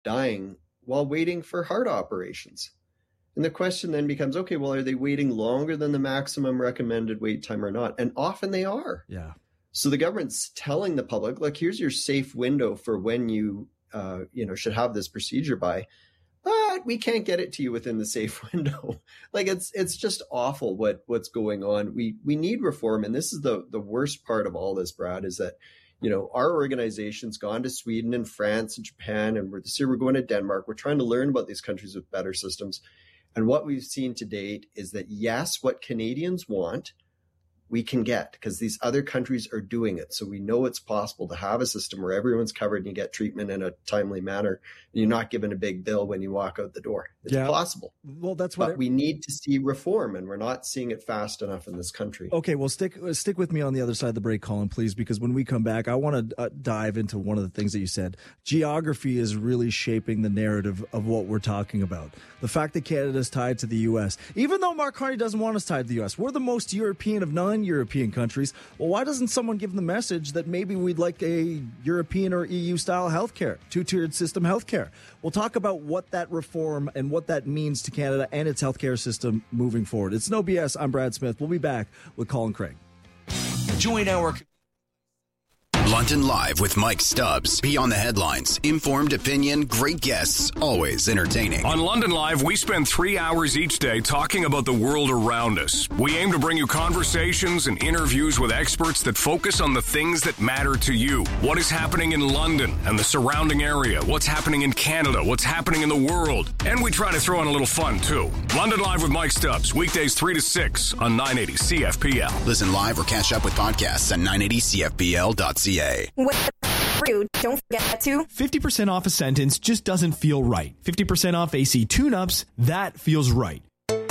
dying while waiting for heart operations. And the question then becomes, okay, well, are they waiting longer than the maximum recommended wait time or not? And often they are. Yeah. So the government's telling the public, look, here's your safe window for when you, should have this procedure by, but we can't get it to you within the safe window. Like it's just awful what's going on. We need reform. And this is the worst part of all this, Brad, is that, our organization's gone to Sweden and France and Japan, and this year we're going to Denmark. We're trying to learn about these countries with better systems. And what we've seen to date is that, yes, what Canadians want, we can get, because these other countries are doing it. So we know it's possible to have a system where everyone's covered and you get treatment in a timely manner. And you're not given a big bill when you walk out the door. It's possible. Well, that's what. But we need to see reform, and we're not seeing it fast enough in this country. Okay, well, stick with me on the other side of the break, Colin, please, because when we come back, I want to dive into one of the things that you said. Geography is really shaping the narrative of what we're talking about. The fact that Canada is tied to the U.S., even though Mark Carney doesn't want us tied to the U.S., we're the most European of non-European countries. Well, why doesn't someone give the message that maybe we'd like a European or EU-style healthcare, two-tiered system healthcare? We'll talk about what that reform and what that means to Canada and its healthcare system moving forward. It's No BS. I'm Brad Smith. We'll be back with Colin Craig. Join our London Live with Mike Stubbs. Beyond the headlines, informed opinion, great guests, always entertaining. On London Live, we spend 3 hours each day talking about the world around us. We aim to bring you conversations and interviews with experts that focus on the things that matter to you. What is happening in London and the surrounding area? What's happening in Canada? What's happening in the world? And we try to throw in a little fun, too. London Live with Mike Stubbs, weekdays 3 to 6 on 980 CFPL. Listen live or catch up with podcasts at 980CFPL.ca. Don't forget to 50% off a sentence just doesn't feel right. 50% off AC tune-ups, that feels right.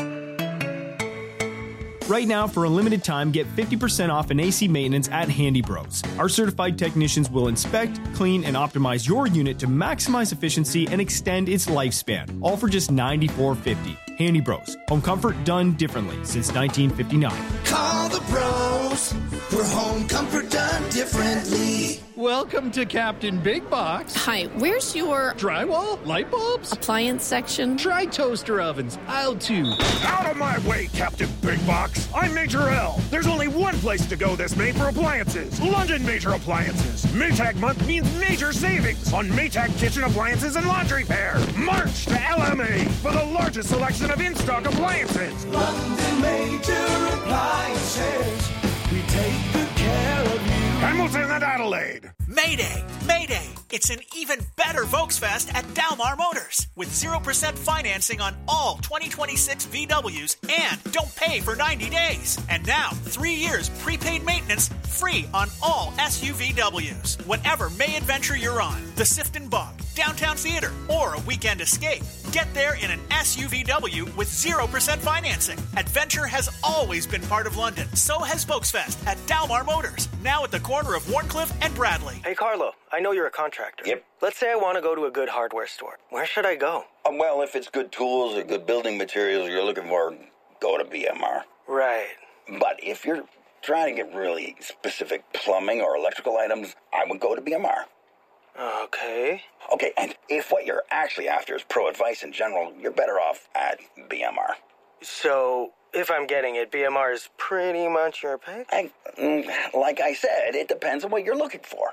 Right now, for a limited time, get 50% off an AC maintenance at Handy Bros. Our certified technicians will inspect, clean, and optimize your unit to maximize efficiency and extend its lifespan, all for just $94.50. Handy Bros. Home comfort done differently since 1959. Call the bros for home comfort done differently. Welcome to Captain Big Box. Hi, where's your drywall, light bulbs, appliance section? Try toaster ovens, aisle 2. Out of my way, Captain Big Box. I'm Major L. There's only one place to go this May for appliances. London Major Appliances. Maytag month means major savings on Maytag kitchen appliances and laundry pair. March to LMA for the largest selection of in-stock appliances. London Major Appliances. We take good care of you. Hamilton and Adelaide. Mayday! Mayday! It's an even better Volksfest at Dalmar Motors with 0% financing on all 2026 VWs and don't pay for 90 days. And now, 3 years prepaid maintenance free on all SUVWs. Whatever May adventure you're on, the Sifton Bog, Downtown Theater, or a weekend escape, get there in an SUVW with 0% financing. Adventure has always been part of London. So has Volksfest at Dalmar Motors, now at the corner of Warncliffe and Bradley. Hey, Carlo, I know you're a contractor. Yep. Let's say I want to go to a good hardware store. Where should I go? Well, if it's good tools or good building materials you're looking for, go to BMR. Right. But if you're trying to get really specific plumbing or electrical items, I would go to BMR. Okay. Okay, and if what you're actually after is pro advice in general, you're better off at BMR. So, if I'm getting it, BMR is pretty much your pick? Like I said, it depends on what you're looking for.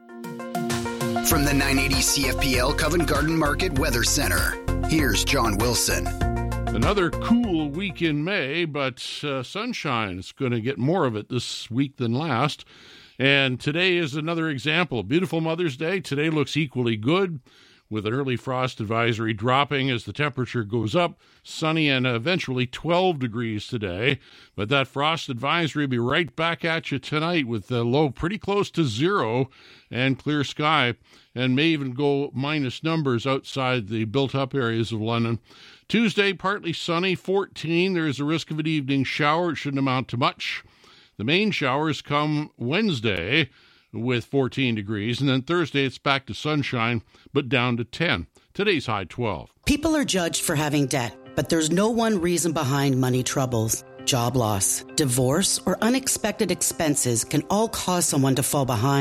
From the 980 CFPL Covent Garden Market Weather Center, here's John Wilson. Another cool week in May, but sunshine is going to get more of it this week than last. And today is another example. Beautiful Mother's Day. Today looks equally good, with an early frost advisory dropping as the temperature goes up. Sunny and eventually 12 degrees today. But that frost advisory will be right back at you tonight with the low pretty close to 0 and clear sky, and may even go minus numbers outside the built-up areas of London. Tuesday, partly sunny, 14. There is a risk of an evening shower. It shouldn't amount to much. The main showers come Wednesday with 14 degrees, and then Thursday it's back to sunshine, but down to 10. Today's high 12. People are judged for having debt, but there's no one reason behind money troubles. Job loss, divorce, or unexpected expenses can all cause someone to fall behind.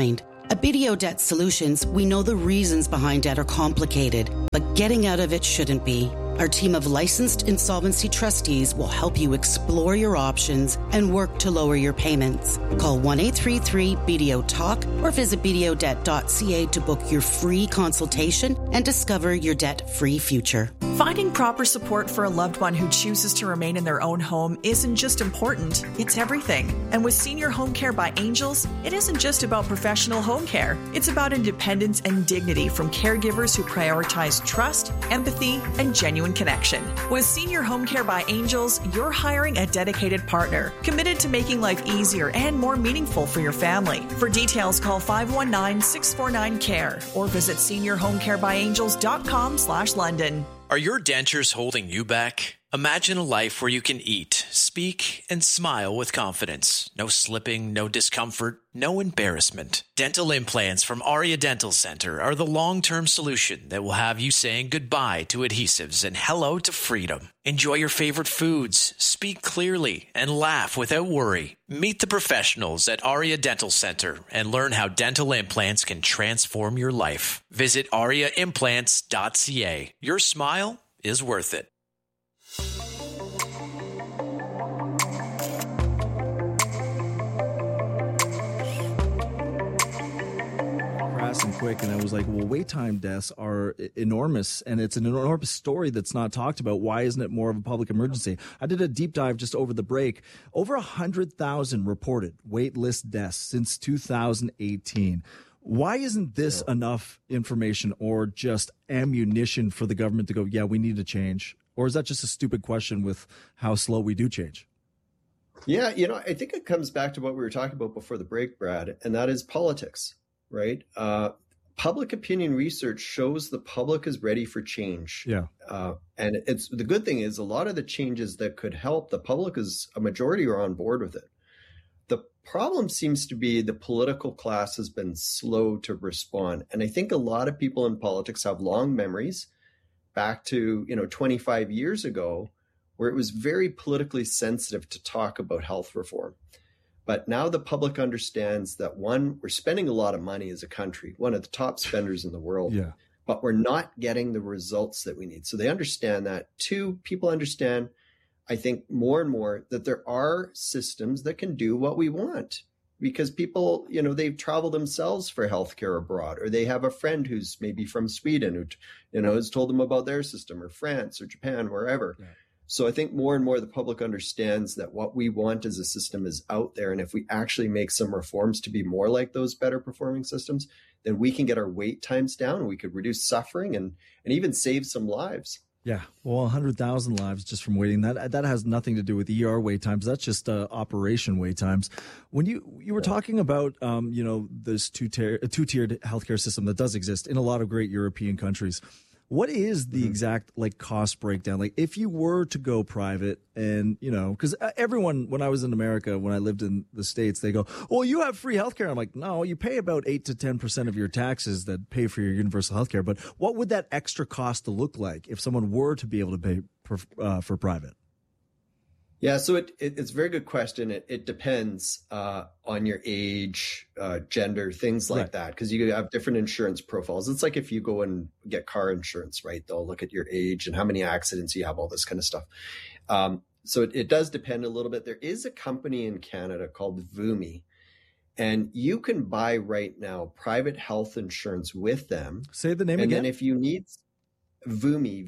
At BDO Debt Solutions, we know the reasons behind debt are complicated, but getting out of it shouldn't be. Our team of licensed insolvency trustees will help you explore your options and work to lower your payments. Call 1-833-BDO-TALK or visit bdodebt.ca to book your free consultation and discover your debt-free future. Finding proper support for a loved one who chooses to remain in their own home isn't just important, it's everything. And with Senior Home Care by Angels, it isn't just about professional home care. It's about independence and dignity from caregivers who prioritize trust, empathy, and genuine connection. With Senior Home Care by Angels, you're hiring a dedicated partner committed to making life easier and more meaningful for your family. For details, call 519-649-CARE or visit seniorhomecarebyangels.com/London. Are your dentures holding you back? Imagine a life where you can eat, speak, and smile with confidence. No slipping, no discomfort, no embarrassment. Dental implants from Aria Dental Center are the long-term solution that will have you saying goodbye to adhesives and hello to freedom. Enjoy your favorite foods, speak clearly, and laugh without worry. Meet the professionals at Aria Dental Center and learn how dental implants can transform your life. Visit ariaimplants.ca. Your smile is worth it. And quick, and I was like, well, wait time deaths are enormous, and it's an enormous story that's not talked about. Why isn't it more of a public emergency? I did a deep dive just over the break. Over 100,000 reported wait list deaths since 2018. Why isn't this enough information or just ammunition for the government to go, yeah, we need to change? Or is that just a stupid question with how slow we do change? Yeah, I think it comes back to what we were talking about before the break, Brad, and that is politics. Right. Public opinion research shows the public is ready for change. Yeah. And it's the good thing is a lot of the changes that could help, the public is a majority are on board with it. The problem seems to be the political class has been slow to respond. And I think a lot of people in politics have long memories back to, 25 years ago, where it was very politically sensitive to talk about health reform. But now the public understands that, one, we're spending a lot of money as a country, one of the top spenders in the world, but we're not getting the results that we need. So they understand that. Two, people understand, I think, more and more that there are systems that can do what we want because people, they've traveled themselves for healthcare abroad, or they have a friend who's maybe from Sweden who, has told them about their system, or France or Japan, wherever. Yeah. So I think more and more the public understands that what we want as a system is out there. And if we actually make some reforms to be more like those better performing systems, then we can get our wait times down. We could reduce suffering and even save some lives. Yeah. Well, 100,000 lives just from waiting. That has nothing to do with ER wait times. That's just operation wait times. When you were talking about, this two-tiered healthcare system that does exist in a lot of great European countries, what is the exact cost breakdown? Like if you were to go private and, because everyone, when I was in America, when I lived in the States, they go, well, you have free healthcare. I'm like, no, you pay about 8 to 10% of your taxes that pay for your universal healthcare. But what would that extra cost look like if someone were to be able to pay for private? Yeah, so it's a very good question. It depends on your age, gender, things like that, because you have different insurance profiles. It's like if you go and get car insurance, right? They'll look at your age and how many accidents you have, all this kind of stuff. So it does depend a little bit. There is a company in Canada called Vumi, and you can buy right now private health insurance with them. Say the name again. And then if you need Vumi,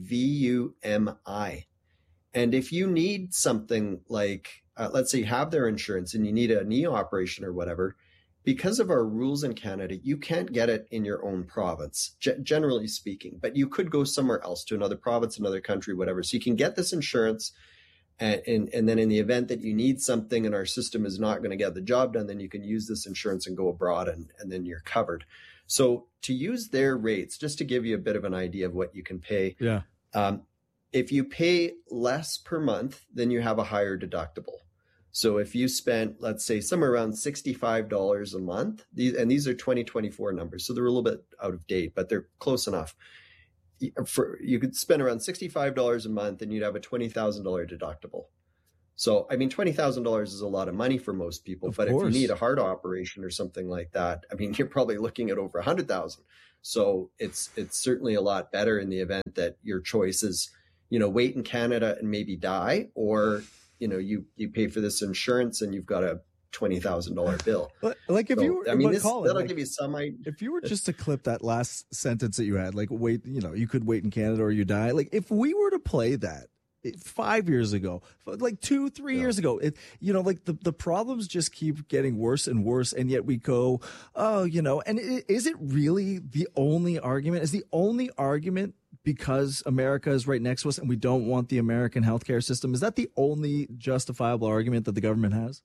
VUMI. And if you need something like, let's say you have their insurance and you need a knee operation or whatever, because of our rules in Canada, you can't get it in your own province, generally speaking, but you could go somewhere else to another province, another country, whatever. So you can get this insurance. And then in the event that you need something and our system is not going to get the job done, then you can use this insurance and go abroad and then you're covered. So to use their rates, just to give you a bit of an idea of what you can pay. Yeah. If you pay less per month, then you have a higher deductible. So if you spent, let's say, somewhere around $65 a month, these are 2024 numbers, so they're a little bit out of date, but they're close enough. You could spend around $65 a month and you'd have a $20,000 deductible. So, I mean, $20,000 is a lot of money for most people, but if you need a heart operation or something like that, I mean, you're probably looking at over $100,000. So it's certainly a lot better in the event that your choice is, wait in Canada and maybe die, or, you pay for this insurance and you've got a $20,000 bill. Like if you were, that'll give you some idea. If you were just to clip that last sentence that you had, like wait, you could wait in Canada or you die. Like if we were to play that 5 years ago, like 2-3 years ago, like the problems just keep getting worse and worse. And yet we go, and is it really the only argument? Is the only argument because America is right next to us and we don't want the American healthcare system? Is that the only justifiable argument that the government has?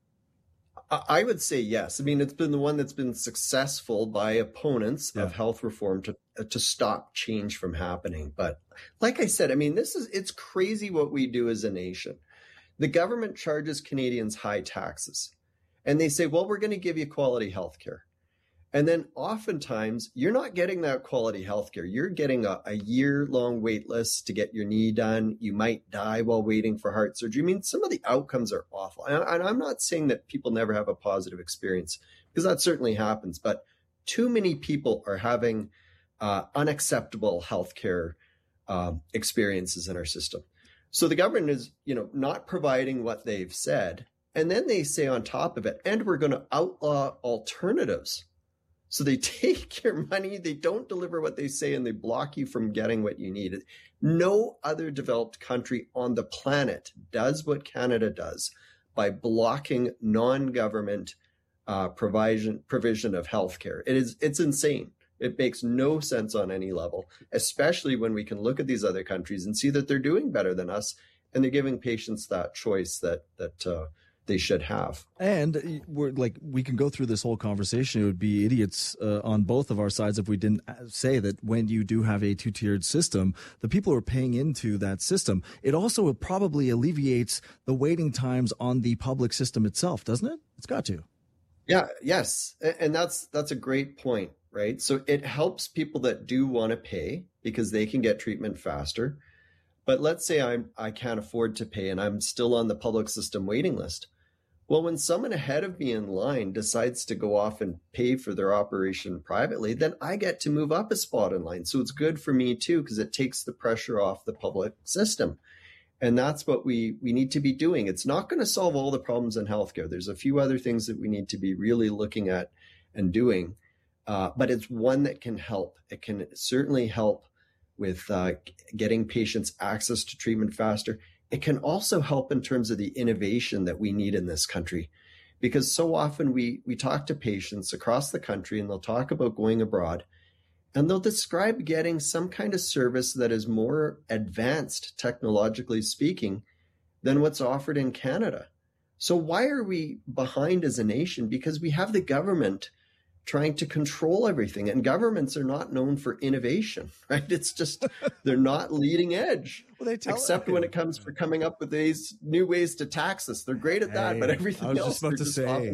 I would say yes. I mean, it's been the one that's been successful by opponents of health reform to stop change from happening. But like I said, I mean, it's crazy what we do as a nation. The government charges Canadians high taxes and they say, well, we're going to give you quality healthcare. And then oftentimes you're not getting that quality healthcare. You're getting a year-long wait list to get your knee done. You might die while waiting for heart surgery. I mean, some of the outcomes are awful. And I'm not saying that people never have a positive experience, because that certainly happens. But too many people are having unacceptable healthcare experiences in our system. So the government is, not providing what they've said. And then they say on top of it, and we're going to outlaw alternatives. So they take your money, they don't deliver what they say, and they block you from getting what you need. No other developed country on the planet does what Canada does by blocking non-government provision of healthcare. It's insane. It makes no sense on any level, especially when we can look at these other countries and see that they're doing better than us, and they're giving patients that choice that they should have. And we can go through this whole conversation. It would be idiots on both of our sides if we didn't say that when you do have a two-tiered system, the people who are paying into that system, it also probably alleviates the waiting times on the public system itself, doesn't it? It's got to. Yeah. Yes. And that's a great point, right? So it helps people that do want to pay because they can get treatment faster. But let's say I can't afford to pay and I'm still on the public system waiting list. Well, when someone ahead of me in line decides to go off and pay for their operation privately, then I get to move up a spot in line. So it's good for me too, because it takes the pressure off the public system. And that's what we need to be doing. It's not going to solve all the problems in healthcare. There's a few other things that we need to be really looking at and doing, but it's one that can help. It can certainly help with getting patients access to treatment faster. It can also help in terms of the innovation that we need in this country, because so often we talk to patients across the country and they'll talk about going abroad and they'll describe getting some kind of service that is more advanced, technologically speaking, than what's offered in Canada. So why are we behind as a nation? Because we have the government trying to control everything, and governments are not known for innovation, right? It's just, they're not leading edge. Well, except when it comes for coming up with these new ways to tax us. They're great at that, but everything else. I was just about to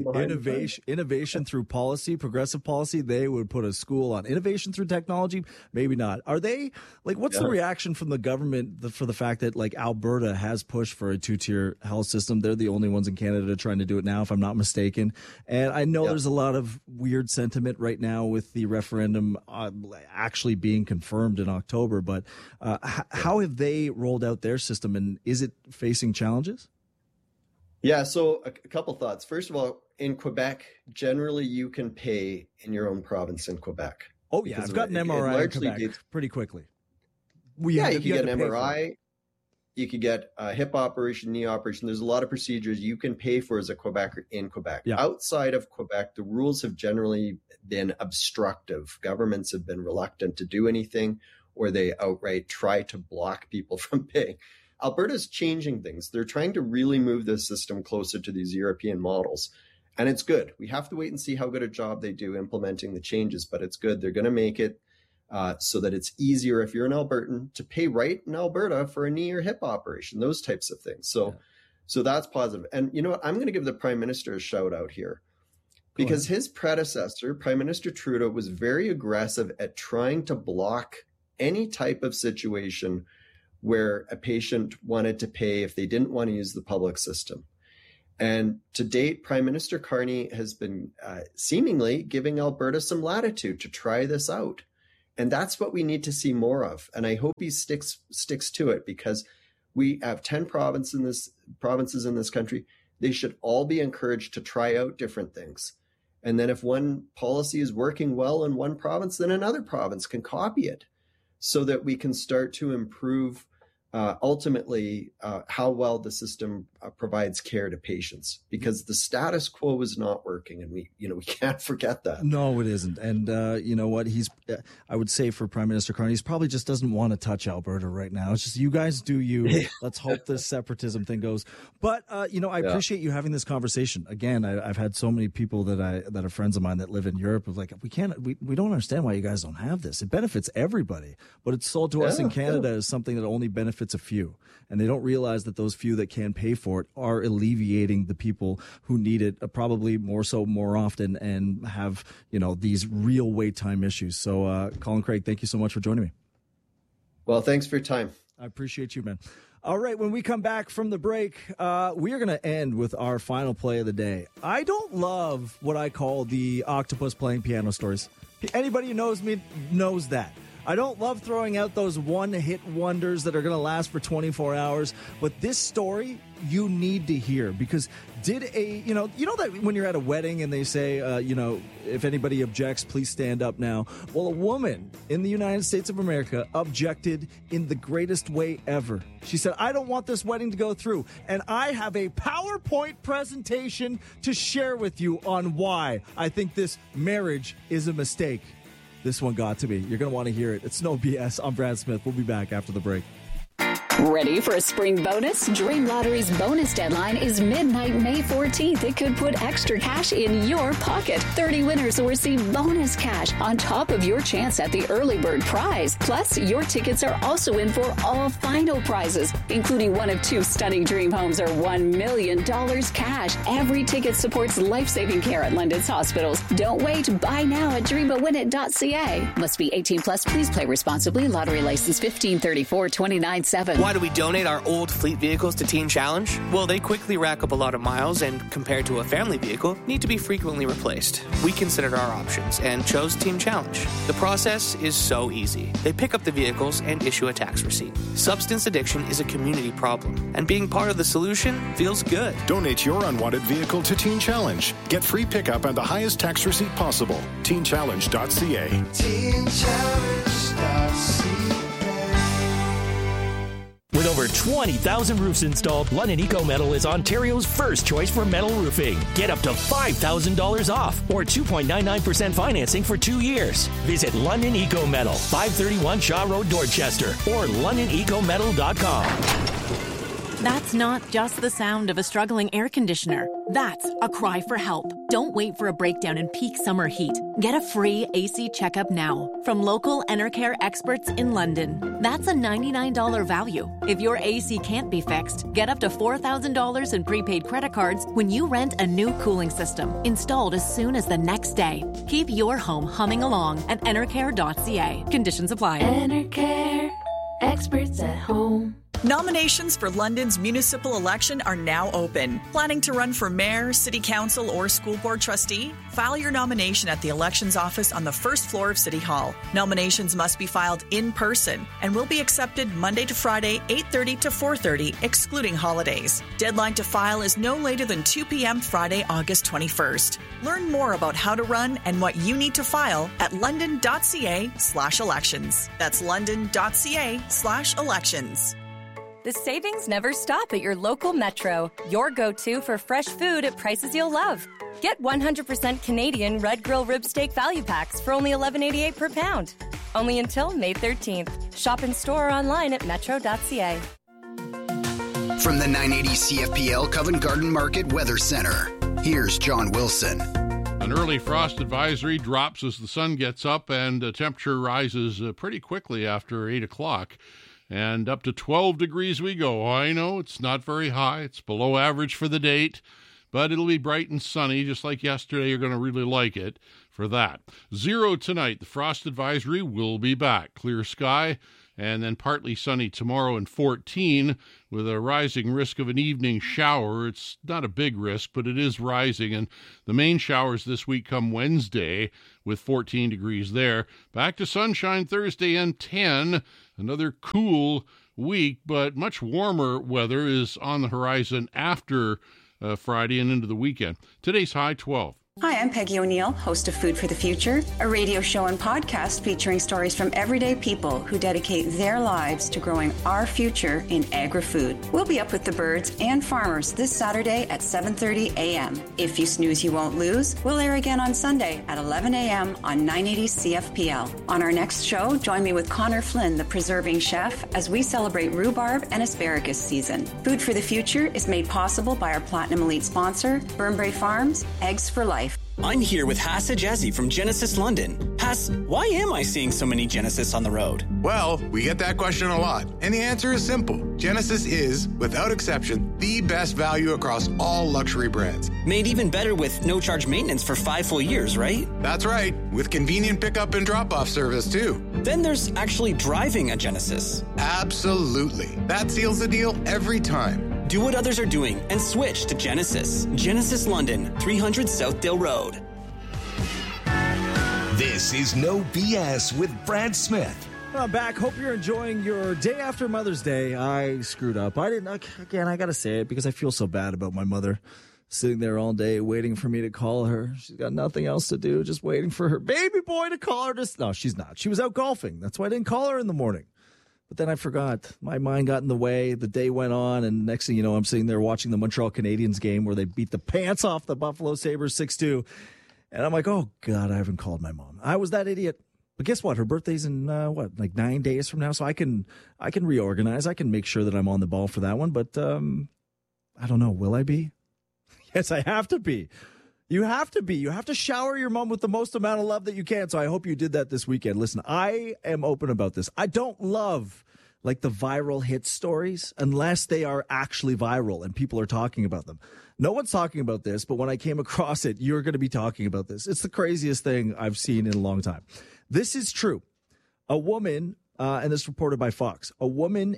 say, innovation through policy, progressive policy, they would put a school on. Innovation through technology, maybe not. Are they, what's the reaction from the government for the fact that Alberta has pushed for a two-tier health system? They're the only ones in Canada trying to do it now, if I'm not mistaken. And I know there's a lot of weird sentiment right now with the referendum actually being confirmed in October, but how have they rolled out their system, and is it facing challenges? Yeah, so a couple thoughts. First of all, in Quebec, generally you can pay in your own province in Quebec. Oh yeah, I've got an MRI in Quebec pretty quickly. You can get an MRI, you could get a hip operation, knee operation. There's a lot of procedures you can pay for as a Quebecer in Quebec. Yeah. Outside of Quebec, the rules have generally been obstructive. Governments have been reluctant to do anything, or they outright try to block people from paying. Alberta's changing things. They're trying to really move the system closer to these European models. And it's good. We have to wait and see how good a job they do implementing the changes, but it's good. They're going to make it so that it's easier if you're an Albertan to pay right in Alberta for a knee or hip operation, those types of things. So that's positive. And you know what? I'm going to give the Prime Minister a shout out here, because his predecessor, Prime Minister Trudeau, was very aggressive at trying to block any type of situation where a patient wanted to pay if they didn't want to use the public system. And to date, Prime Minister Carney has been seemingly giving Alberta some latitude to try this out. And that's what we need to see more of. And I hope he sticks to it, because we have 10 provinces in this country. They should all be encouraged to try out different things. And then if one policy is working well in one province, then another province can copy it, so that we can start to improve ultimately how well the system provides care to patients, because the status quo is not working, and we can't forget that. No, it isn't. And you know what? I would say for Prime Minister Carney, he probably just doesn't want to touch Alberta right now. It's just, you guys do you. Let's hope this separatism thing goes. But I appreciate you having this conversation. Again, I've had so many people that are friends of mine that live in Europe of like, we don't understand why you guys don't have this. It benefits everybody, but it's sold to us in Canada as something that only benefits a few, and they don't realize that those few that can pay for it are alleviating the people who need it probably more often and have these real wait time issues. So Colin Craig, thank you so much for joining me. Well, thanks for your time. I appreciate you, man. All right, when we come back from the break, we are going to end with our final play of the day. I don't love what I call the octopus playing piano stories. Anybody who knows me knows that. I don't love throwing out those one-hit wonders that are going to last for 24 hours. But this story, you need to hear, because you know that when you're at a wedding and they say, if anybody objects, please stand up now. Well, a woman in the United States of America objected in the greatest way ever. She said, I don't want this wedding to go through. And I have a PowerPoint presentation to share with you on why I think this marriage is a mistake. This one got to me. You're going to want to hear it. It's no BS. I'm Brad Smith. We'll be back after the break. Ready for a spring bonus? Dream Lottery's bonus deadline is midnight May 14th. It could put extra cash in your pocket. 30 winners will receive bonus cash on top of your chance at the early bird prize. Plus, your tickets are also in for all final prizes, including one of 2 stunning dream homes or $1 million cash. Every ticket supports life-saving care at London's hospitals. Don't wait. Buy now at dreamawinit.ca. Must be 18 plus. Please play responsibly. Lottery license 1534-297. Why do we donate our old fleet vehicles to Teen Challenge? Well, they quickly rack up a lot of miles and, compared to a family vehicle, need to be frequently replaced. We considered our options and chose Teen Challenge. The process is so easy. They pick up the vehicles and issue a tax receipt. Substance addiction is a community problem, and being part of the solution feels good. Donate your unwanted vehicle to Teen Challenge. Get free pickup and the highest tax receipt possible. TeenChallenge.ca. TeenChallenge.ca. With over 20,000 roofs installed, London Eco Metal is Ontario's first choice for metal roofing. Get up to $5,000 off or 2.99% financing for 2 years. Visit London Eco Metal, 531 Shaw Road, Dorchester, or LondonEcoMetal.com. That's not just the sound of a struggling air conditioner. That's a cry for help. Don't wait for a breakdown in peak summer heat. Get a free AC checkup now from local Enercare experts in London. That's a $99 value. If your AC can't be fixed, get up to $4,000 in prepaid credit cards when you rent a new cooling system, installed as soon as the next day. Keep your home humming along at Enercare.ca. Conditions apply. Enercare, experts at home. Nominations for London's municipal election are now open. Planning to run for mayor, city council, or school board trustee? File your nomination at the elections office on the first floor of City Hall. Nominations must be filed in person and will be accepted Monday to Friday, 8:30 to 4:30, excluding holidays. Deadline to file is no later than 2 p.m. Friday, August 21st. Learn more about how to run and what you need to file at london.ca/elections. That's london.ca/elections. The savings never stop at your local Metro, your go-to for fresh food at prices you'll love. Get 100% Canadian Red Grill Rib Steak Value Packs for only $11.88 per pound. Only until May 13th. Shop in store or online at metro.ca. From the 980 CFPL Covent Garden Market Weather Center, here's John Wilson. An early frost advisory drops as the sun gets up, and temperature rises pretty quickly after 8 o'clock. And up to 12 degrees we go. I know it's not very high. It's below average for the date, but it'll be bright and sunny just like yesterday. You're going to really like it for that. 0 tonight. The frost advisory will be back. Clear sky and then partly sunny tomorrow and 14 with a rising risk of an evening shower. It's not a big risk, but it is rising, and the main showers this week come Wednesday with 14 degrees there. Back to sunshine Thursday and 10. Another cool week, but much warmer weather is on the horizon after Friday and into the weekend. Today's high 12. Hi, I'm Peggy O'Neill, host of Food for the Future, a radio show and podcast featuring stories from everyday people who dedicate their lives to growing our future in agri-food. We'll be up with the birds and farmers this Saturday at 7:30 a.m. If you snooze, you won't lose. We'll air again on Sunday at 11 a.m. on 980 CFPL. On our next show, join me with Connor Flynn, the preserving chef, as we celebrate rhubarb and asparagus season. Food for the Future is made possible by our Platinum Elite sponsor, Burnbrae Farms, Eggs for Life. I'm here with Hassa Jazzy from Genesis London. Hass, why am I seeing so many Genesis on the road? Well, we get that question a lot, and the answer is simple. Genesis is, without exception, the best value across all luxury brands. Made even better with no-charge maintenance for 5 full years, right? That's right, with convenient pickup and drop-off service, too. Then there's actually driving a Genesis. Absolutely. That seals the deal every time. Do what others are doing and switch to Genesis. Genesis London, 300 Southdale Road. This is No BS with Brad Smith. I'm back. Hope you're enjoying your day after Mother's Day. I screwed up. I got to say it because I feel so bad about my mother sitting there all day waiting for me to call her. She's got nothing else to do, just waiting for her baby boy to call her. No, she's not. She was out golfing. That's why I didn't call her in the morning. But then I forgot. My mind got in the way. The day went on, and next thing you know, I'm sitting there watching the Montreal Canadiens game where they beat the pants off the Buffalo Sabres 6-2. And I'm like, oh, God, I haven't called my mom. I was that idiot. But guess what? Her birthday's in, 9 days from now? So I can reorganize. I can make sure that I'm on the ball for that one. But I don't know. Will I be? Yes, I have to be. You have to be. You have to shower your mom with the most amount of love that you can. So I hope you did that this weekend. Listen, I am open about this. I don't love like the viral hit stories unless they are actually viral and people are talking about them. No one's talking about this, but when I came across it, you're going to be talking about this. It's the craziest thing I've seen in a long time. This is true. A woman, and this is reported by Fox, a woman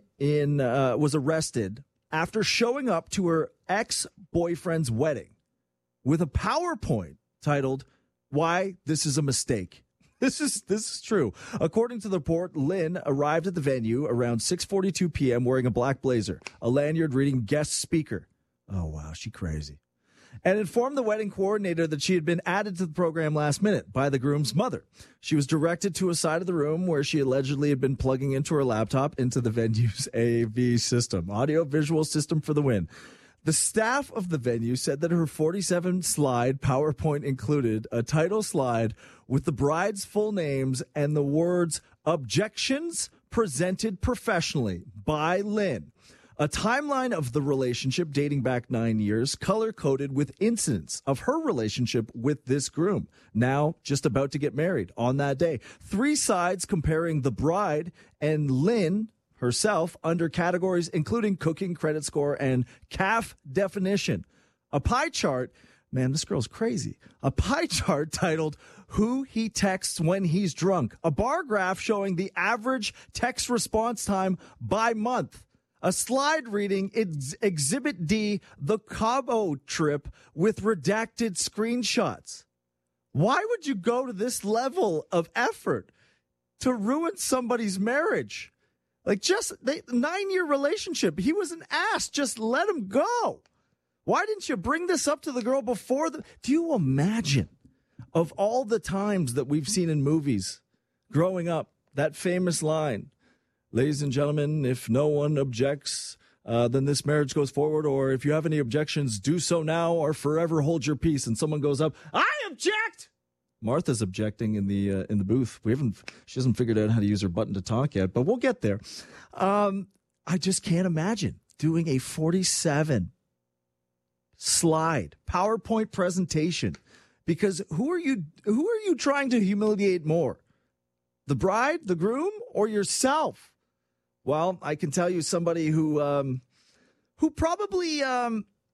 was arrested after showing up to her ex-boyfriend's wedding with a PowerPoint titled, "Why This Is a Mistake." This is true. According to the report, Lynn arrived at the venue around 6:42 p.m. wearing a black blazer, a lanyard reading guest speaker. Oh, wow, she crazy. And informed the wedding coordinator that she had been added to the program last minute by the groom's mother. She was directed to a side of the room where she allegedly had been plugging into her laptop into the venue's AV system, audio-visual system for the win. The staff of the venue said that her 47-slide PowerPoint included a title slide with the bride's full names and the words "Objections Presented Professionally by Lynn." A timeline of the relationship dating back 9 years, color-coded with incidents of her relationship with this groom, now just about to get married on that day. 3 sides comparing the bride and Lynn herself under categories including cooking, credit score, and CAF definition. A pie chart, man, this girl's crazy. A pie chart titled "Who He Texts When He's Drunk." A bar graph showing the average text response time by month. A slide reading Exhibit D, the Cabo trip with redacted screenshots. Why would you go to this level of effort to ruin somebody's marriage? Like, just 9-year relationship. He was an ass. Just let him go. Why didn't you bring this up to the girl before? Do you imagine of all the times that we've seen in movies growing up, that famous line, "Ladies and gentlemen, if no one objects, then this marriage goes forward. Or if you have any objections, do so now or forever hold your peace." And someone goes up, "I object." Martha's objecting in the booth. She hasn't figured out how to use her button to talk yet, but we'll get there. I just can't imagine doing a 47 slide PowerPoint presentation, because who are you trying to humiliate more? The bride, the groom, or yourself? Well, I can tell you somebody who probably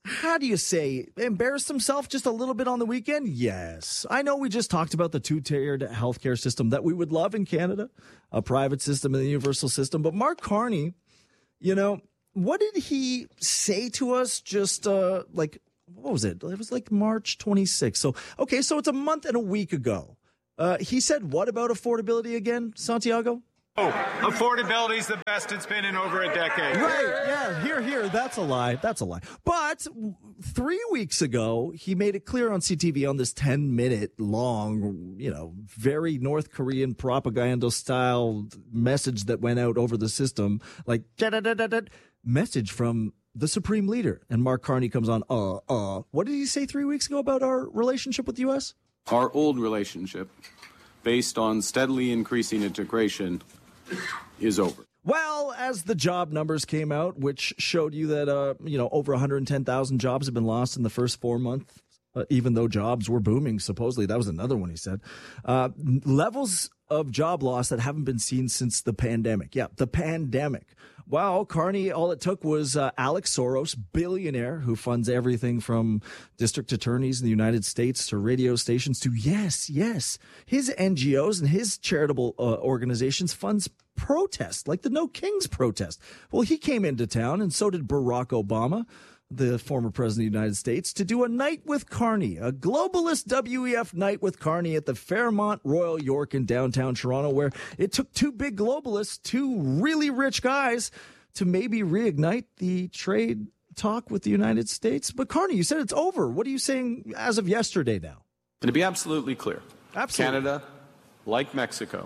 how do you say, embarrassed himself just a little bit on the weekend? Yes. I know we just talked about the two-tiered healthcare system that we would love in Canada, a private system and a universal system. But Mark Carney, you know, what did he say to us just what was it? It was like March 26th. So it's a month and a week ago. He said, what about affordability again, Santiago? Oh, affordability is the best it's been in over a decade. Right, yeah, here. That's a lie. But 3 weeks ago, he made it clear on CTV on this 10-minute long, very North Korean propaganda-style message that went out over the system, like, message from the Supreme Leader. And Mark Carney comes on, what did he say 3 weeks ago about our relationship with the U.S.? Our old relationship, based on steadily increasing integration, is over. Well, as the job numbers came out, which showed you that, over 110,000 jobs have been lost in the first 4 months, even though jobs were booming, supposedly. That was another one he said. Levels of job loss that haven't been seen since the pandemic. Yeah, the pandemic. Well, Carney, all it took was Alex Soros, billionaire who funds everything from district attorneys in the United States to radio stations to, yes, his NGOs and his charitable organizations funds protests, like the No Kings protest. Well, he came into town, and so did Barack Obama, the former president of the United States, to do a night with Carney, a globalist WEF night with Carney at the Fairmont Royal York in downtown Toronto, where it took two big globalists, two really rich guys, to maybe reignite the trade talk with the United States. But Carney, you said it's over. What are you saying as of yesterday now? And to be absolutely clear, absolutely. Canada, like Mexico,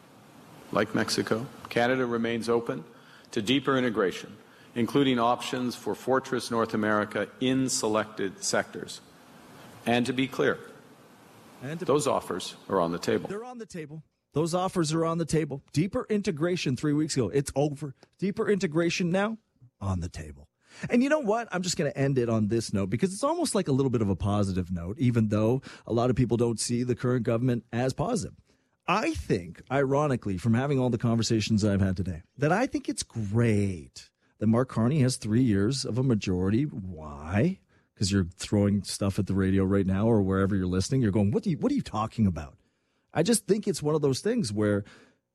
Canada remains open to deeper integration, including options for Fortress North America in selected sectors. And to be clear, those offers are on the table. They're on the table. Those offers are on the table. Deeper integration 3 weeks ago. It's over. Deeper integration now on the table. And you know what? I'm just going to end it on this note because it's almost like a little bit of a positive note, even though a lot of people don't see the current government as positive. I think, ironically, from having all the conversations I've had today, that I think it's great that Mark Carney has 3 years of a majority. Why? Because you're throwing stuff at the radio right now or wherever you're listening. You're going, what are you talking about? I just think it's one of those things where,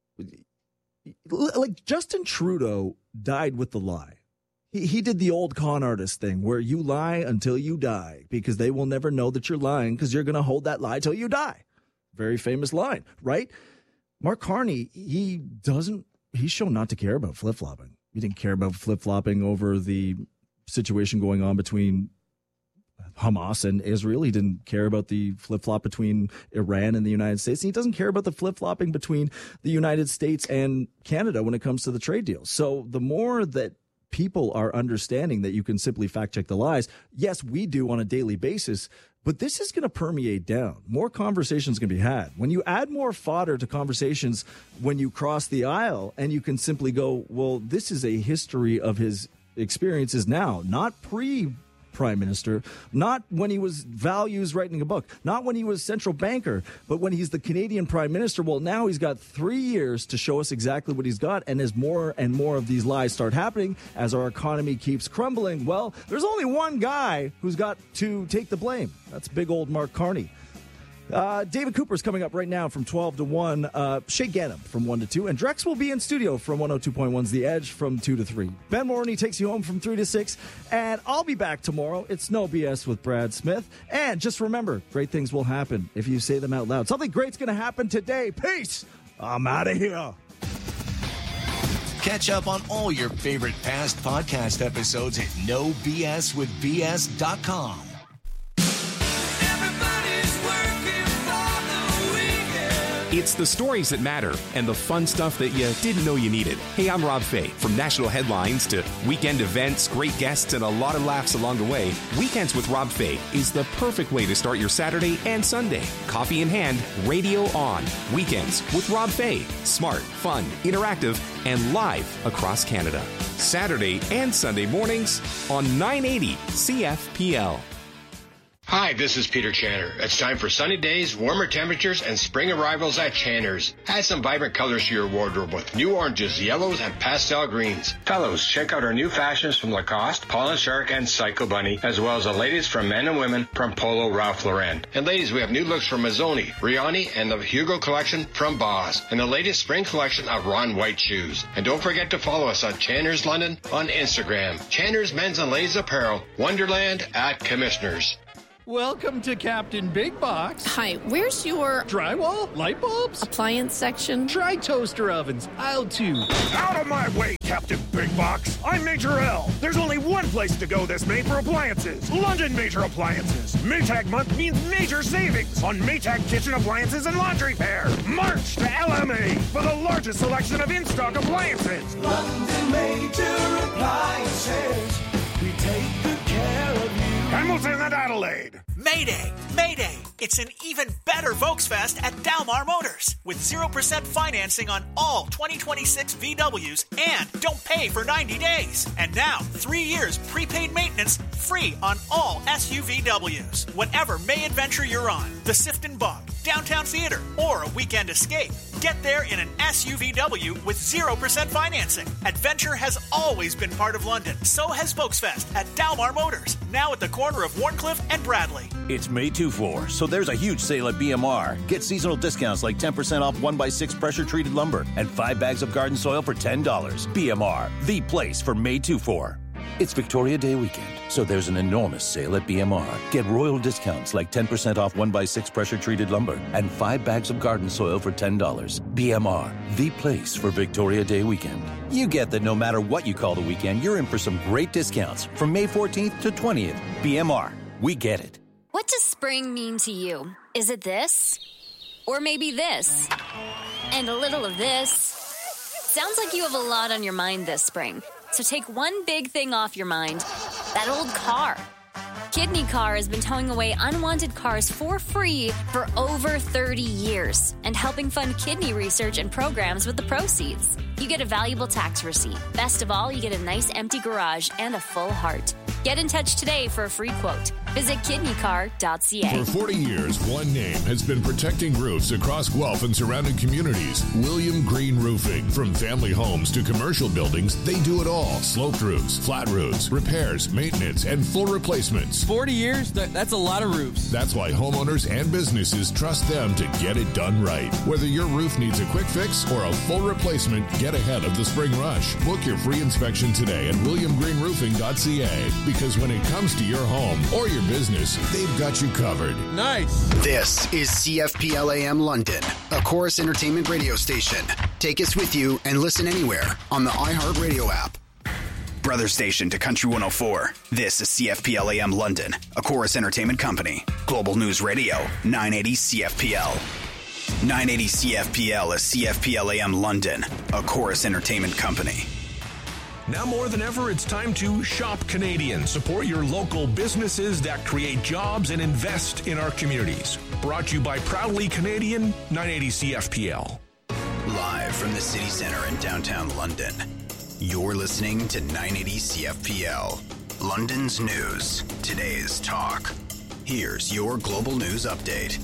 like, Justin Trudeau died with the lie. He did the old con artist thing where you lie until you die because they will never know that you're lying because you're going to hold that lie till you die. Very famous line, right? Mark Carney, he's shown not to care about flip-flopping. He didn't care about flip-flopping over the situation going on between Hamas and Israel. He didn't care about the flip-flop between Iran and the United States. And he doesn't care about the flip-flopping between the United States and Canada when it comes to the trade deal. So the more that people are understanding that you can simply fact-check the lies, yes, we do on a daily basis, but this is going to permeate down. More conversations can be had. When you add more fodder to conversations when you cross the aisle and you can simply go, well, this is a history of his experiences now, not pre-Prime Minister, not when he was values writing a book, not when he was central banker, but when he's the Canadian Prime Minister. Well, now he's got 3 years to show us exactly what he's got. And as more and more of these lies start happening, as our economy keeps crumbling, well, there's only one guy who's got to take the blame. That's big old Mark Carney. David Cooper's coming up right now from 12 to 1. Shay Gannam from 1 to 2. And Drex will be in studio from 102.1's The Edge from 2 to 3. Ben Morney takes you home from 3 to 6. And I'll be back tomorrow. It's No BS with Brad Smith. And just remember, great things will happen if you say them out loud. Something great's going to happen today. Peace. I'm out of here. Catch up on all your favorite past podcast episodes at NoBSWithBS.com. It's the stories that matter and the fun stuff that you didn't know you needed. Hey, I'm Rob Fay. From national headlines to weekend events, great guests, and a lot of laughs along the way, Weekends with Rob Fay is the perfect way to start your Saturday and Sunday. Coffee in hand, radio on. Weekends with Rob Fay. Smart, fun, interactive, and live across Canada. Saturday and Sunday mornings on 980 CFPL. Hi, this is Peter Channer. It's time for sunny days, warmer temperatures, and spring arrivals at Channer's. Add some vibrant colors to your wardrobe with new oranges, yellows, and pastel greens. Fellows, check out our new fashions from Lacoste, Paul & Shark, and Psycho Bunny, as well as the latest from men and women from Polo Ralph Lauren. And ladies, we have new looks from Mazzoni, Rioni, and the Hugo collection from Boss, and the latest spring collection of Ron White shoes. And don't forget to follow us on Channer's London on Instagram. Channer's Men's and Ladies Apparel, Wonderland at Commissioners. Welcome to Captain Big Box. Hi, where's your drywall, light bulbs, appliance section? Try toaster ovens, aisle 2. Out of my way, Captain Big Box. I'm Major L. There's only one place to go this May for appliances. London Major Appliances. Maytag month means major savings on Maytag kitchen appliances and laundry pair. March to LMA for the largest selection of in-stock appliances. London Major Appliances. We take good care of you. Hamilton and Adelaide. Mayday! Mayday! It's an even better Volksfest at Dalmar Motors with 0% financing on all 2026 VWs and don't pay for 90 days. And now, 3 years prepaid maintenance free on all SUVWs. Whatever May adventure you're on, the Sifton Bog, Downtown Theater, or a weekend escape, get there in an SUVW with 0% financing. Adventure has always been part of London. So has Volksfest at Dalmar Motors, now at the corner of Warncliffe and Bradley. It's May 2-4, so there's a huge sale at BMR. Get seasonal discounts like 10% off 1x6 pressure-treated lumber and 5 bags of garden soil for $10. BMR, the place for May 2-4. It's Victoria Day weekend, so there's an enormous sale at BMR. Get royal discounts like 10% off 1x6 pressure-treated lumber and 5 bags of garden soil for $10. BMR, the place for Victoria Day weekend. You get that no matter what you call the weekend, you're in for some great discounts from May 14th to 20th. BMR, we get it. What does spring mean to you? Is it this? Or maybe this? And a little of this? Sounds like you have a lot on your mind this spring. So take one big thing off your mind. That old car. Kidney Car has been towing away unwanted cars for free for over 30 years and helping fund kidney research and programs with the proceeds. You get a valuable tax receipt. Best of all, you get a nice empty garage and a full heart. Get in touch today for a free quote. Visit kidneycar.ca. For 40 years, one name has been protecting roofs across Guelph and surrounding communities. William Green Roofing. From family homes to commercial buildings, they do it all. Sloped roofs, flat roofs, repairs, maintenance, and full replacements. 40 years? That's a lot of roofs. That's why homeowners and businesses trust them to get it done right. Whether your roof needs a quick fix or a full replacement, get ahead of the spring rush. Book your free inspection today at williamgreenroofing.ca, because when it comes to your home or your business, they've got you covered. Nice. This is CFPL AM London, a Chorus Entertainment radio station. Take us with you and listen anywhere on the iHeartRadio app. Brother station to Country 104. This is CFPL AM London, a Chorus Entertainment company. Global News Radio, 980 CFPL. 980 CFPL is CFPL AM London, a Chorus Entertainment company. Now more than ever, it's time to shop Canadian. Support your local businesses that create jobs and invest in our communities. Brought to you by Proudly Canadian, 980 CFPL. Live from the city center in downtown London, you're listening to 980 CFPL. London's news, today's talk. Here's your global news update.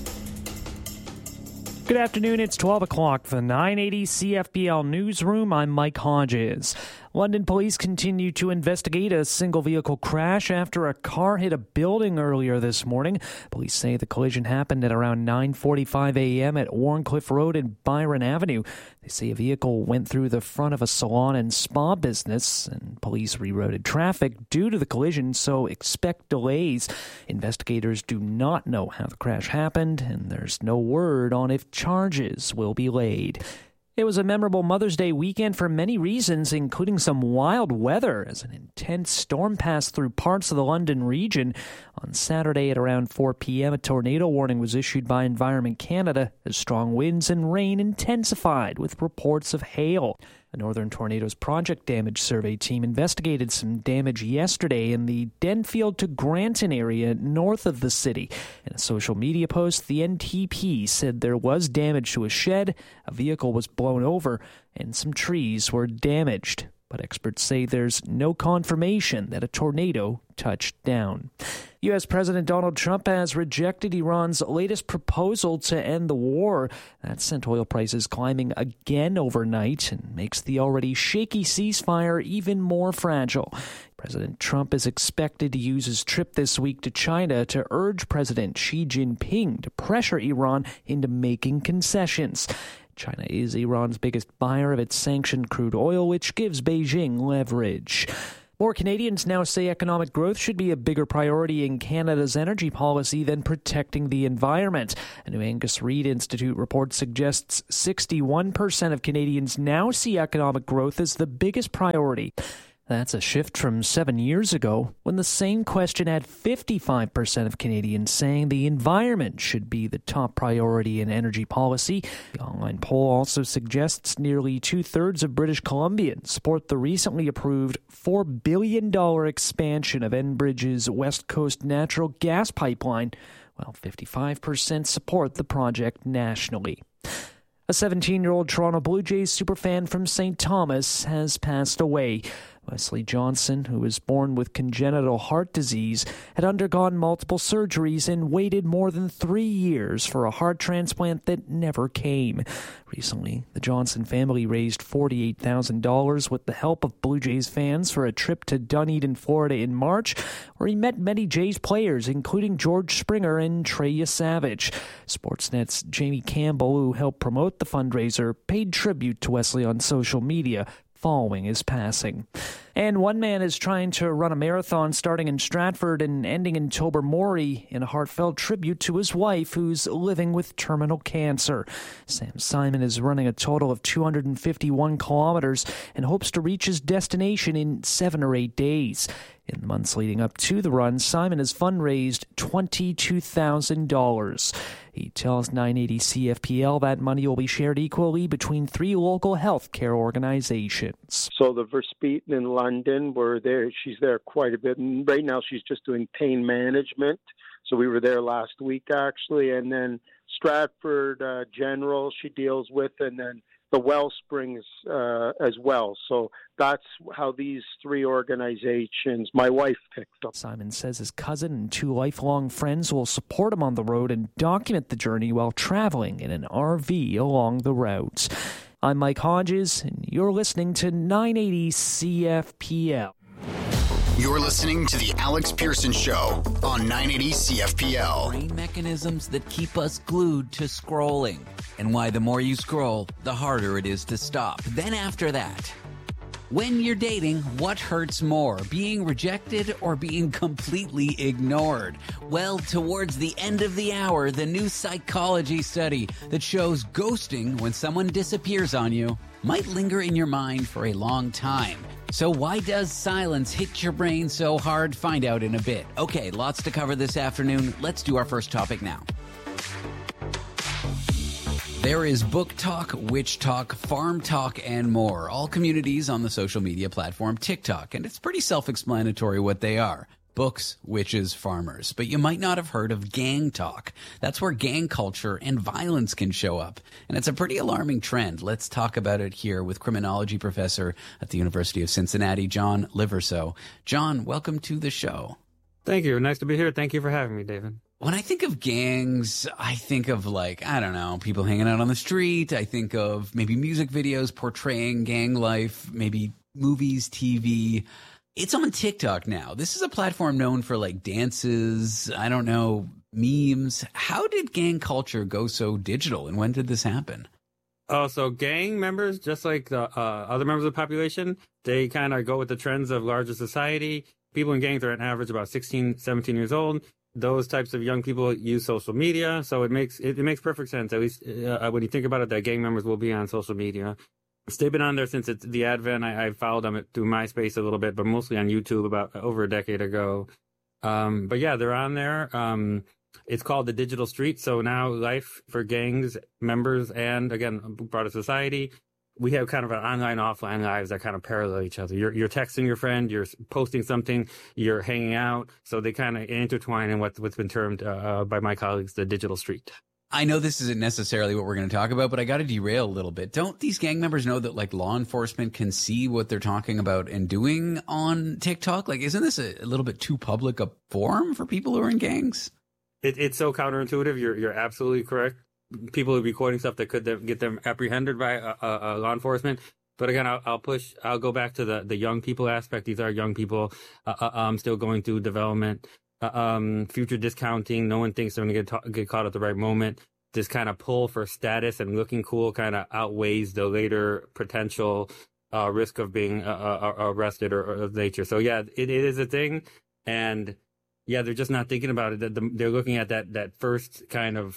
Good afternoon, it's 12 o'clock for the 980 CFPL Newsroom. I'm Mike Hodges. London police continue to investigate a single-vehicle crash after a car hit a building earlier this morning. Police say the collision happened at around 9:45 a.m. at Warncliffe Road and Byron Avenue. They say a vehicle went through the front of a salon and spa business, and police rerouted traffic due to the collision, so expect delays. Investigators do not know how the crash happened, and there's no word on if charges will be laid. It was a memorable Mother's Day weekend for many reasons, including some wild weather as an intense storm passed through parts of the London region. On Saturday at around 4 p.m., a tornado warning was issued by Environment Canada as strong winds and rain intensified with reports of hail. A Northern Tornadoes Project Damage Survey team investigated some damage yesterday in the Denfield to Granton area north of the city. In a social media post, the NTP said there was damage to a shed, a vehicle was blown over, and some trees were damaged. But experts say there's no confirmation that a tornado touched down. U.S. President Donald Trump has rejected Iran's latest proposal to end the war. That sent oil prices climbing again overnight and makes the already shaky ceasefire even more fragile. President Trump is expected to use his trip this week to China to urge President Xi Jinping to pressure Iran into making concessions. China is Iran's biggest buyer of its sanctioned crude oil, which gives Beijing leverage. More Canadians now say economic growth should be a bigger priority in Canada's energy policy than protecting the environment. A new Angus Reid Institute report suggests 61% of Canadians now see economic growth as the biggest priority. That's a shift from 7 years ago, when the same question had 55% of Canadians saying the environment should be the top priority in energy policy. The online poll also suggests nearly two-thirds of British Columbians support the recently approved $4 billion expansion of Enbridge's West Coast natural gas pipeline, while 55% support the project nationally. A 17-year-old Toronto Blue Jays superfan from St. Thomas has passed away. Wesley Johnson, who was born with congenital heart disease, had undergone multiple surgeries and waited more than 3 years for a heart transplant that never came. Recently, the Johnson family raised $48,000 with the help of Blue Jays fans for a trip to Dunedin, Florida in March, where he met many Jays players, including George Springer and Trey Yesavage. Sportsnet's Jamie Campbell, who helped promote the fundraiser, paid tribute to Wesley on social media following his passing. And one man is trying to run a marathon starting in Stratford and ending in Tobermory in a heartfelt tribute to his wife, who's living with terminal cancer. Sam Simon is running a total of 251 kilometers and hopes to reach his destination in 7 or 8 days. In the months leading up to the run, Simon has fundraised $22,000. He tells 980 CFPL that money will be shared equally between 3 local healthcare organizations. So the Verspeten in London, she's there quite a bit. And right now she's just doing pain management. So we were there last week, actually. And then Stratford General she deals with, and then the Wellsprings as well. So that's how these 3 organizations my wife picked up. Simon says his cousin and 2 lifelong friends will support him on the road and document the journey while traveling in an RV along the route. I'm Mike Hodges, and you're listening to 980 CFPL. You're listening to The Alex Pearson Show on 980 CFPL. Brain mechanisms that keep us glued to scrolling, and why the more you scroll, the harder it is to stop. Then after that, when you're dating, what hurts more, being rejected or being completely ignored? Well, towards the end of the hour, the new psychology study that shows ghosting when someone disappears on you might linger in your mind for a long time. So why does silence hit your brain so hard? Find out in a bit. Okay, lots to cover this afternoon. Let's do our first topic now. There is book talk, witch talk, farm talk, and more. All communities on the social media platform TikTok, and it's pretty self-explanatory what they are. Books, witches, farmers. But you might not have heard of gang talk. That's where gang culture and violence can show up. And it's a pretty alarming trend. Let's talk about it here with criminology professor at the University of Cincinnati, John Liverso. John, welcome to the show. Thank you. Nice to be here. Thank you for having me, David. When I think of gangs, I think of people hanging out on the street. I think of maybe music videos portraying gang life, maybe movies, TV. It's on TikTok now. This is a platform known for dances, memes. How did gang culture go so digital, and when did this happen? Oh, so gang members, just like the other members of the population, they kind of go with the trends of larger society. People in gangs are on average about 16, 17 years old. Those types of young people use social media, so it makes perfect sense, at least when you think about it, that gang members will be on social media. They've been on there since it's the advent. I followed them through MySpace a little bit, but mostly on YouTube about over a decade ago. But yeah, they're on there. It's called the digital street. So now life for gangs members and, again, broader society, we have kind of an online, offline lives that kind of parallel each other. You're texting your friend, you're posting something, you're hanging out. So they kind of intertwine in what's been termed by my colleagues the digital street. I know this isn't necessarily what we're going to talk about, but I got to derail a little bit. Don't these gang members know that like law enforcement can see what they're talking about and doing on TikTok? Like, isn't this a little bit too public a forum for people who are in gangs? It's so counterintuitive. You're absolutely correct. People are recording stuff that could get them apprehended by law enforcement. But again, I'll go back to the young people aspect. These are young people still going through development. Future discounting. No one thinks they're going to get caught at the right moment. This kind of pull for status and looking cool kind of outweighs the later potential risk of being arrested or of nature. So yeah, it is a thing, and yeah, they're just not thinking about it. They're looking at that first kind of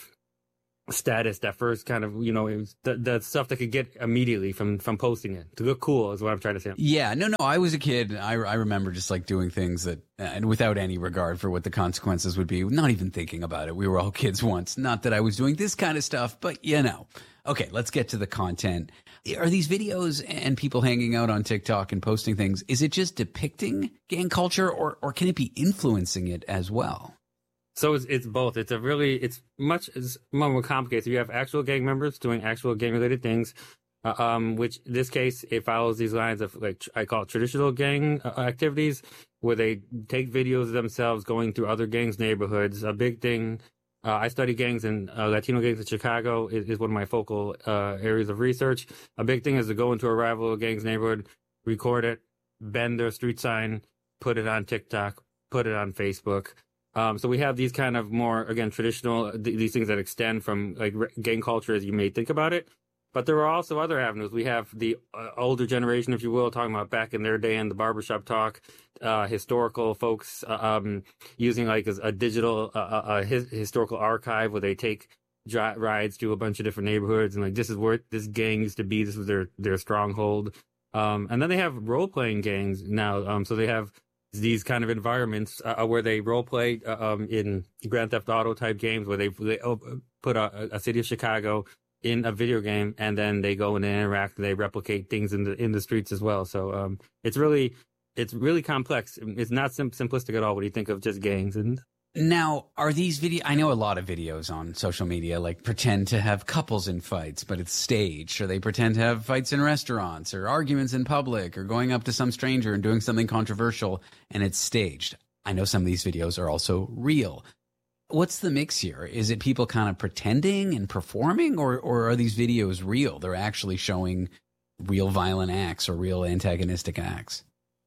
status, that first kind of, the stuff that could get immediately from posting it to look cool is what I'm trying to say. Yeah, no, I was a kid. I remember just like doing things that, and without any regard for what the consequences would be, not even thinking about it. We were all kids once. Not that I was doing this kind of stuff, but Okay, let's get to the content. Are these videos and people hanging out on TikTok and posting things, is it just depicting gang culture or can it be influencing it as well? So it's both. It's much more complicated. So you have actual gang members doing actual gang-related things, which in this case, it follows these lines of, like, I call it traditional gang activities, where they take videos of themselves going through other gangs' neighborhoods. A big thing, I study gangs and Latino gangs in Chicago is one of my focal areas of research. A big thing is to go into a rival gang's neighborhood, record it, bend their street sign, put it on TikTok, put it on Facebook. So we have these kind of more, again, traditional, these things that extend from like gang culture as you may think about it. But there are also other avenues. We have the older generation, if you will, talking about back in their day in the barbershop talk, historical folks using like a digital historical archive where they take rides to a bunch of different neighborhoods and like, this is where this gang used to be. This was their stronghold. And then they have role-playing gangs now. So they have these kind of environments where they role play in Grand Theft Auto type games, where they put a city of Chicago in a video game, and then they go and interact and they replicate things in the streets as well. So it's really complex. It's not simplistic at all when you think of just gangs. And now, are these I know a lot of videos on social media like pretend to have couples in fights, but it's staged, or they pretend to have fights in restaurants or arguments in public or going up to some stranger and doing something controversial, and it's staged. I know some of these videos are also real. What's the mix here? Is it people kind of pretending and performing, or are these videos real? They're actually showing real violent acts or real antagonistic acts?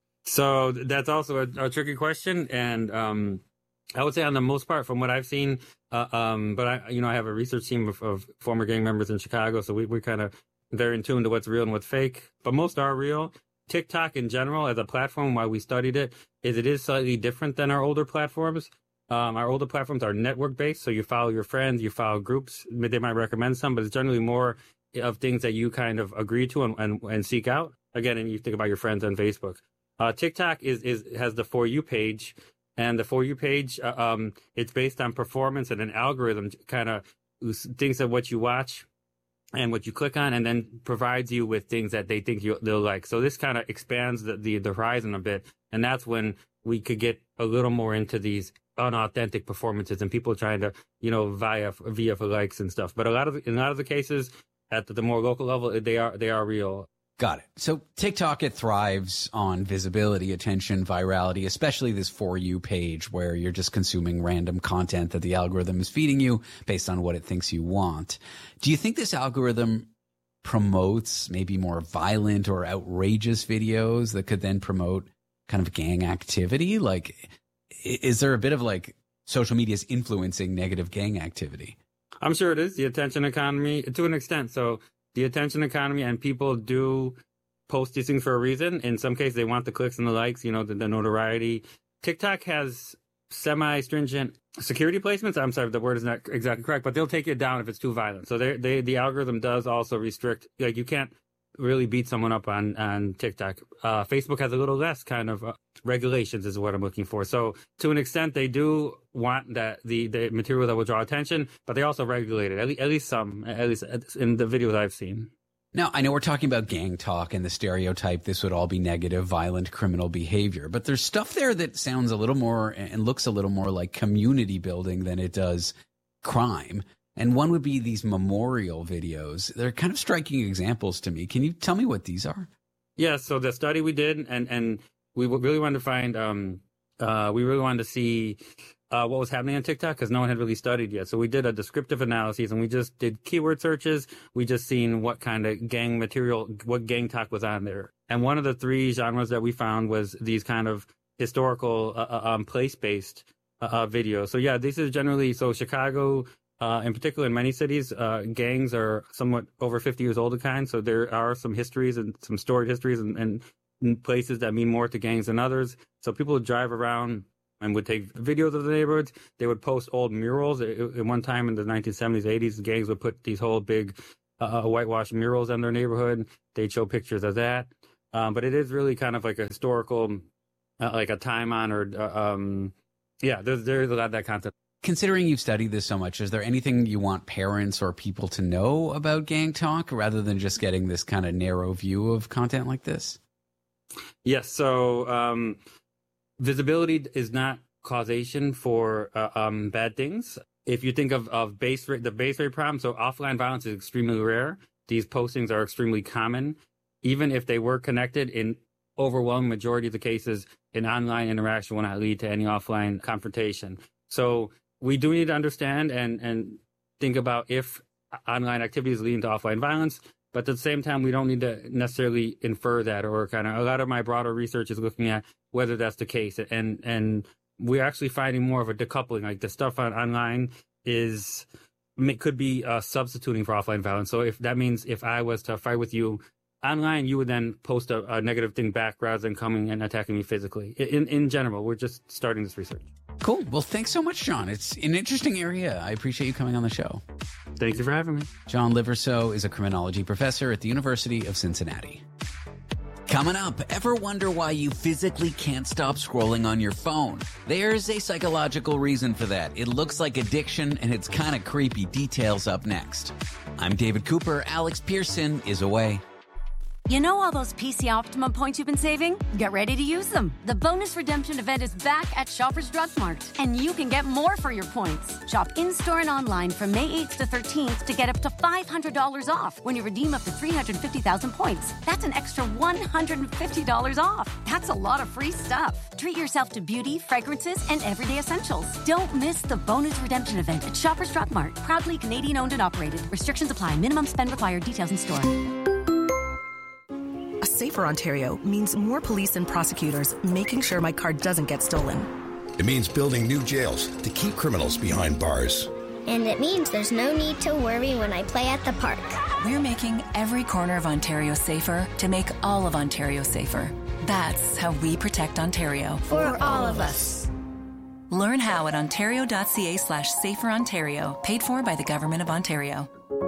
So that's also a tricky question, and I would say on the most part, from what I've seen, but I have a research team of former gang members in Chicago, so we're kind of very in tune to what's real and what's fake. But most are real. TikTok in general, as a platform, while we studied it is slightly different than our older platforms. Our older platforms are network based, so you follow your friends, you follow groups. They might recommend some, but it's generally more of things that you kind of agree to and seek out. Again, and you think about your friends on Facebook. TikTok has the For You page. And the For You page, it's based on performance, and an algorithm kind of thinks of what you watch and what you click on, and then provides you with things that they think they'll like. So this kind of expands the horizon a bit, and that's when we could get a little more into these unauthentic performances and people trying to, via for likes and stuff. But in a lot of the cases, at the more local level, they are real. Got it. So TikTok, it thrives on visibility, attention, virality, especially this For You page where you're just consuming random content that the algorithm is feeding you based on what it thinks you want. Do you think this algorithm promotes maybe more violent or outrageous videos that could then promote kind of gang activity? Like, is there a bit of like social media's influencing negative gang activity? I'm sure it is. The attention economy, to an extent. So the attention economy, and people do post these things for a reason. In some cases, they want the clicks and the likes, the notoriety. TikTok has semi-stringent security placements. I'm sorry, the word is not exactly correct, but they'll take it down if it's too violent. So the algorithm does also restrict, like, you can't really beat someone up on TikTok. Facebook has a little less kind of regulations is what I'm looking for. So to an extent, they do want that the material that will draw attention, but they also regulate it, at least in the videos I've seen. Now, I know we're talking about gang talk and the stereotype this would all be negative, violent, criminal behavior, but there's stuff there that sounds a little more and looks a little more like community building than it does crime. And one would be these memorial videos. They're kind of striking examples to me. Can you tell me what these are? Yeah, so the study we did, and we really wanted to find, we really wanted to see what was happening on TikTok because no one had really studied yet. So we did a descriptive analysis, and we just did keyword searches. We just seen what kind of gang material, what gang talk was on there. And one of the three genres that we found was these kind of historical, place-based videos. So yeah, this is generally, so Chicago, in particular in many cities, gangs are somewhat over 50 years old kind. So there are some histories and some storied histories and places that mean more to gangs than others. So people would drive around and would take videos of the neighborhoods. They would post old murals. At one time in the 1970s, 80s, gangs would put these whole big whitewashed murals in their neighborhood. They'd show pictures of that. But it is really kind of like a historical, like a time-honored, there's a lot of that content. Considering you've studied this so much, is there anything you want parents or people to know about gang talk rather than just getting this kind of narrow view of content like this? Yes. So visibility is not causation for bad things. If you think of the base rate problem, so offline violence is extremely rare. These postings are extremely common. Even if they were connected, in overwhelming majority of the cases, an online interaction will not lead to any offline confrontation. So we do need to understand and think about if online activities lead to offline violence, but at the same time, we don't need to necessarily infer that, or kind of, a lot of my broader research is looking at whether that's the case. And we're actually finding more of a decoupling, like the stuff online could be substituting for offline violence. So if that means if I was to fight with you online, you would then post a negative thing back rather than coming and attacking me physically. In general, we're just starting this research. Cool. Well, thanks so much, John. It's an interesting area. I appreciate you coming on the show. Thank you for having me. John Liverso is a criminology professor at the University of Cincinnati. Coming up, ever wonder why you physically can't stop scrolling on your phone? There's a psychological reason for that. It looks like addiction, and it's kind of creepy. Details up next. I'm David Cooper. Alex Pearson is away. You know all those PC Optimum points you've been saving? Get ready to use them. The bonus redemption event is back at Shoppers Drug Mart, and you can get more for your points. Shop in-store and online from May 8th to 13th to get up to $500 off when you redeem up to 350,000 points. That's an extra $150 off. That's a lot of free stuff. Treat yourself to beauty, fragrances, and everyday essentials. Don't miss the bonus redemption event at Shoppers Drug Mart. Proudly Canadian-owned and operated. Restrictions apply. Minimum spend required. Details in store. A safer Ontario means more police and prosecutors making sure my car doesn't get stolen. It means building new jails to keep criminals behind bars. And it means there's no need to worry when I play at the park. We're making every corner of Ontario safer to make all of Ontario safer. That's how we protect Ontario. For all of us. Learn how at ontario.ca/saferontario. Paid for by the Government of Ontario.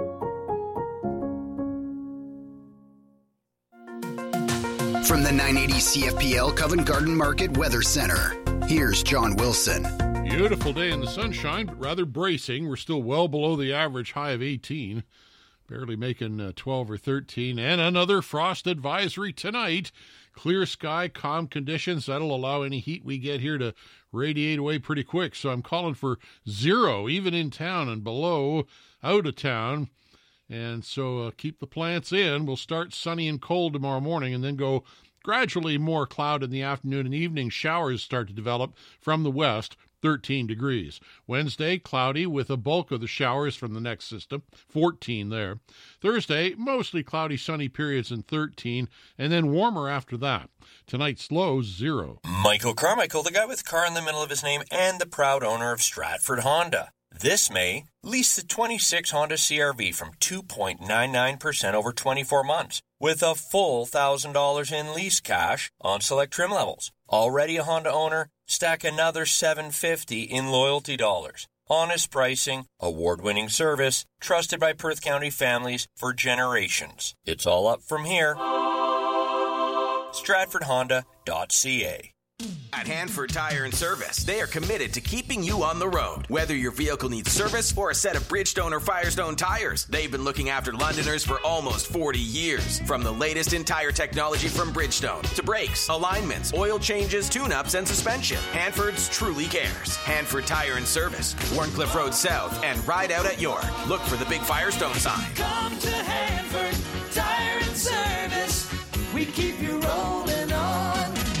From the 980 CFPL Covent Garden Market Weather Center, here's John Wilson. Beautiful day in the sunshine, but rather bracing. We're still well below the average high of 18, barely making 12 or 13. And another frost advisory tonight. Clear sky, calm conditions. That'll allow any heat we get here to radiate away pretty quick. So I'm calling for 0, even in town, and below out of town. And so keep the plants in. We'll start sunny and cold tomorrow morning and then go gradually more cloud in the afternoon and evening. Showers start to develop from the west, 13 degrees. Wednesday, cloudy with a bulk of the showers from the next system, 14 there. Thursday, mostly cloudy, sunny periods and 13, and then warmer after that. Tonight's lows 0. Michael Carmichael, the guy with car in the middle of his name and the proud owner of Stratford Honda. This May, lease the 26 Honda CR-V from 2.99% over 24 months with a full $1,000 in lease cash on select trim levels. Already a Honda owner? Stack another $750 in loyalty dollars. Honest pricing, award-winning service, trusted by Perth County families for generations. It's all up from here. StratfordHonda.ca. At At Hanford Tire and Service, they are committed to keeping you on the road. Whether your vehicle needs service or a set of Bridgestone or Firestone tires, they've been looking after Londoners for almost 40 years. From the latest in tire technology from Bridgestone to brakes, alignments, oil changes, tune-ups, and suspension, Hanford's truly cares. Hanford Tire and Service, Warncliffe Road South, and Ride Out at York. Look for the big Firestone sign. Come to Hanford Tire and Service. We keep you rolling on.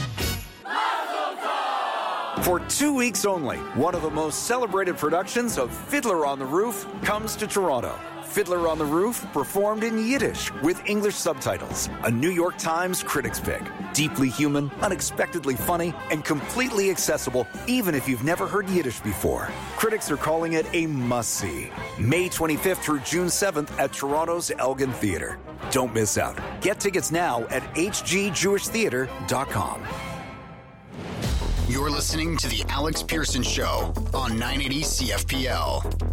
For 2 weeks only, one of the most celebrated productions of Fiddler on the Roof comes to Toronto. Fiddler on the Roof, performed in Yiddish with English subtitles. A New York Times critics pick. Deeply human, unexpectedly funny, and completely accessible, even if you've never heard Yiddish before. Critics are calling it a must-see. May 25th through June 7th at Toronto's Elgin Theatre. Don't miss out. Get tickets now at hgjewishtheatre.com. You're listening to The Alex Pearson Show on 980 CFPL.